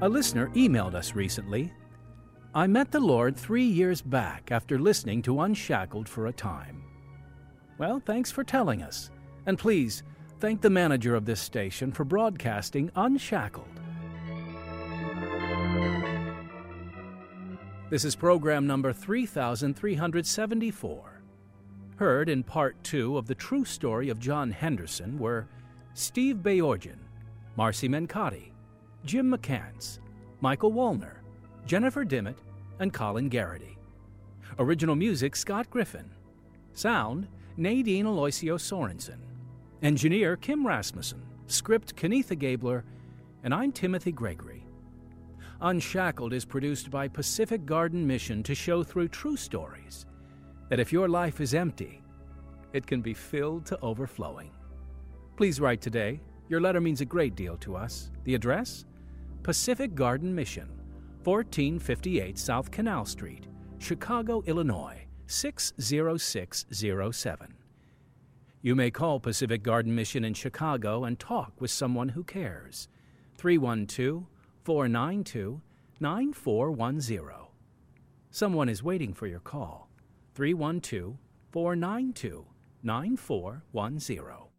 A listener emailed us recently. I met the Lord 3 years back after listening to Unshackled for a time. Well, thanks for telling us. And please, thank the manager of this station for broadcasting Unshackled. This is program number 3374. Heard in part 2 of the true story of John Henderson were Steve Bayorgian, Marcy Mencati, Jim McCants, Michael Wallner, Jennifer Dimmitt, and Colin Garrity. Original music, Scott Griffin. Sound, Nadine Aloisio Sorensen. Engineer, Kim Rasmussen. Script, Kenitha Gabler. And I'm Timothy Gregory. Unshackled is produced by Pacific Garden Mission to show through true stories that if your life is empty, it can be filled to overflowing. Please write today. Your letter means a great deal to us. The address? Pacific Garden Mission, 1458 South Canal Street, Chicago, Illinois, 60607. You may call Pacific Garden Mission in Chicago and talk with someone who cares. 312-492-9410. Someone is waiting for your call. 312-492-9410.